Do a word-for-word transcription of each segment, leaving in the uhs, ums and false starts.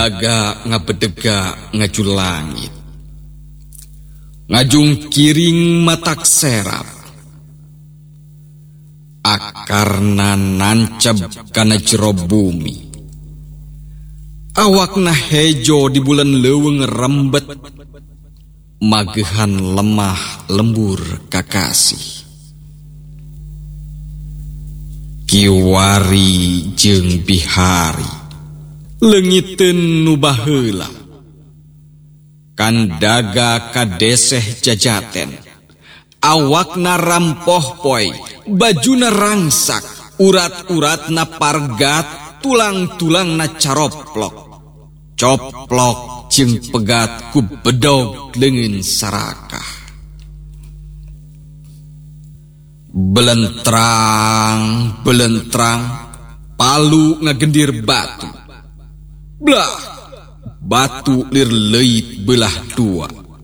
Kandaga ngabedega ngaju langit, ngajung kiring matak serap, akarna nancap kana jero bumi, awakna hejo di bulan leuweung rembet, magehan lemah lembur kakasih. Kiwari jeung bihari leungiteun nu baheula, kandaga kadeseh jajaten, awakna rampoh poy, bajuna rangsak, urat-uratna pargat, tulang-tulangna caroplok, coplok jeung pegat ku bedog leungeun sarakah. Belentrang, belentrang, palu ngagendir batu. Blah, batu lir leuit belah dua.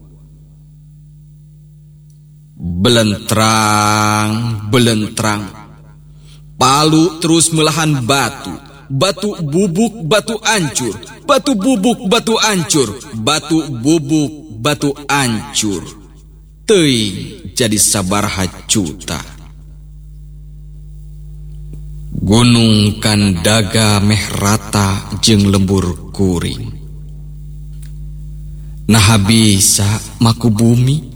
Belentrang, belentrang, palu terus melahan batu. Batu bubuk, batu ancur. Batu bubuk, batu ancur. Batu bubuk, batu ancur. Teuing jadi sabaraha juta. Gunung Kandaga meh rata jeung lembur kuring. Nah bisa maku bumi,